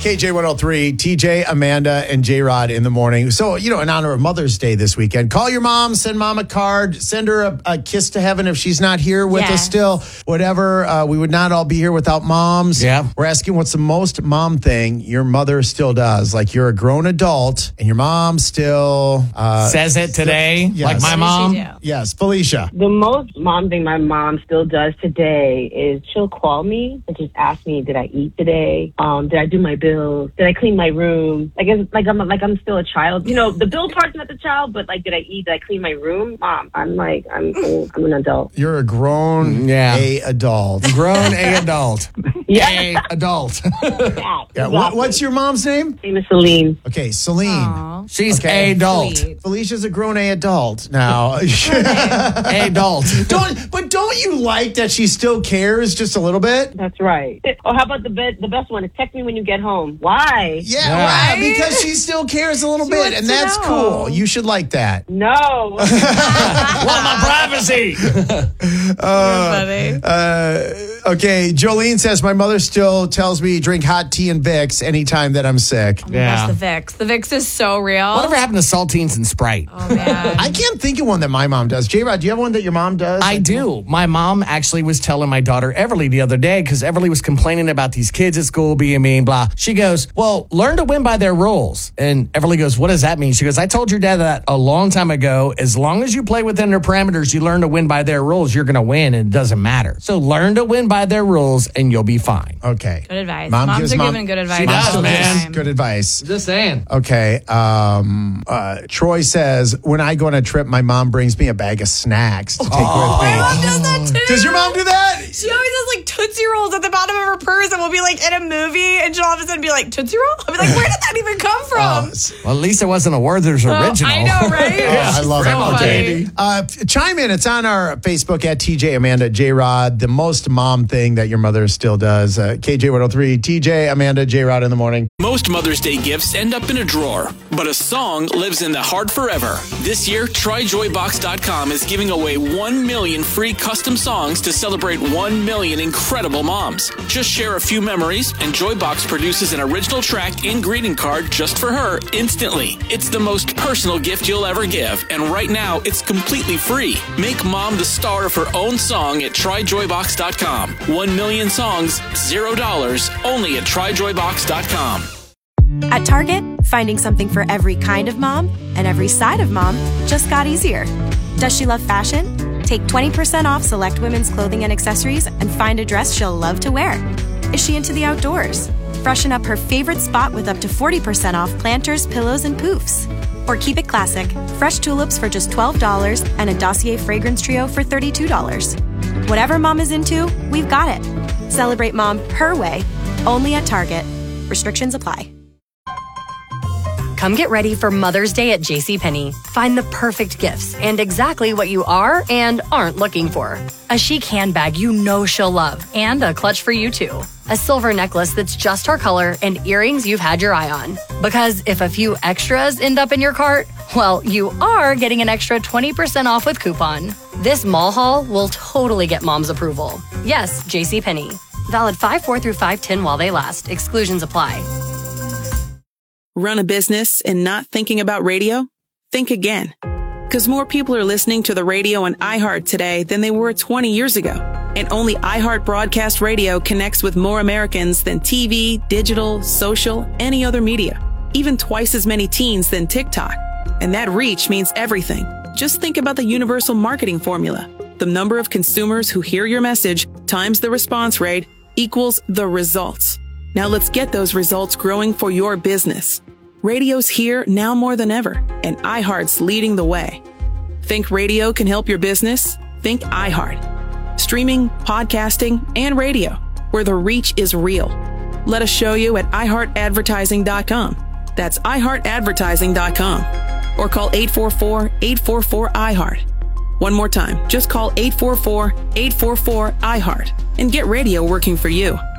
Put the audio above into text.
KJ103, TJ, Amanda, and J-Rod in the morning. So, in honor of Mother's Day this weekend, call your mom, send mom a card, send her a kiss to heaven if she's not here with us still. Whatever. We would not all be here without moms. Yeah. We're asking what's the most mom thing your mother still does. Like you're a grown adult and your mom still... says it today, yes. like my mom. Yes, Felicia. The most mom thing my mom still does today is she'll call me and just ask me, did I eat today? Did I do my bills? Did I clean my room? I'm still a child. The bill part's not the child, but did I eat? Did I clean my room? Mom, I'm an adult. You're a grown A adult. Grown A adult. Yeah. A adult. Yeah. What's your mom's name? Her name is Celine. Okay, Celine. Aww. She's A adult. Sweet. Felicia's a grown A adult now. A adult. Don't you like that she still cares just a little bit? That's right. Or how about the best one is text me when you get home. Why? Yeah, right. Because she still cares a little bit, and that's cool. You should like that. No. Want my privacy. Okay, Jolene says, my mother still tells me drink hot tea and Vicks anytime that I'm sick. Gosh, the Vicks. The Vicks is so real. Whatever happened to saltines and Sprite? Oh, man. I can't think of one that my mom does. J-Rod, do you have one that your mom does? I do. My mom actually was telling my daughter Everly the other day because Everly was complaining about these kids at school being mean, blah. She goes, well, learn to win by their rules. And Everly goes, what does that mean? She goes, I told your dad that a long time ago. As long as you play within their parameters, you learn to win by their rules, you're going to win, and it doesn't matter. So learn to win by their rules, and you'll be fine. Okay. Good advice. Moms are giving good advice. She does, man. Good advice. Just saying. Okay. Troy says, when I go on a trip, my mom brings me a bag of snacks to take with me. My mom does that too. Does your mom do that? She always has Tootsie Rolls at the bottom of her purse, and we'll be in a movie, and she'll all of a sudden be like, Tootsie Roll? I'll be like, where did that even come from? Well, at least it wasn't a Werther's original. I know, right? I love it. Okay. Chime in. It's on our Facebook at TJ Amanda J-Rod. The most mom thing that your mother still does. KJ103, TJ Amanda J-Rod in the morning. Most Mother's Day gifts end up in a drawer, but a song lives in the heart forever. This year, TryJoyBox.com is giving away 1 million free custom songs to celebrate 1 million incredible moms. Just share a few memories, and Joybox produces an original track and greeting card just for her instantly. It's the most personal gift you'll ever give, and right now, it's completely free. Make mom the star of her own song at TryJoyBox.com. 1 million songs, $0, only at TryJoyBox.com. At Target, finding something for every kind of mom and every side of mom just got easier. Does she love fashion? Take 20% off select women's clothing and accessories and find a dress she'll love to wear. Is she into the outdoors? Freshen up her favorite spot with up to 40% off planters, pillows, and poofs. Or keep it classic, fresh tulips for just $12 and a Dossier fragrance trio for $32. Whatever mom is into, we've got it. Celebrate mom her way, only at Target. Restrictions apply. Come get ready for Mother's Day at JCPenney. Find the perfect gifts and exactly what you are and aren't looking for. A chic handbag you know she'll love and a clutch for you too. A silver necklace that's just her color and earrings you've had your eye on. Because if a few extras end up in your cart, well, you are getting an extra 20% off with coupon. This mall haul will totally get mom's approval. Yes, JCPenney. Valid 5/4 through 5/10 while they last. Exclusions apply. Run a business and not thinking about radio? Think again. Because more people are listening to the radio on iHeart today than they were 20 years ago. And only iHeart Broadcast Radio connects with more Americans than TV, digital, social, any other media. Even twice as many teens than TikTok. And that reach means everything. Just think about the universal marketing formula. The number of consumers who hear your message times the response rate equals the results. Now let's get those results growing for your business. Radio's here now more than ever, and iHeart's leading the way. Think radio can help your business? Think iHeart. Streaming, podcasting, and radio, where the reach is real. Let us show you at iHeartAdvertising.com. That's iHeartAdvertising.com. Or call 844-844-iHeart. One more time, just call 844-844-iHeart and get radio working for you.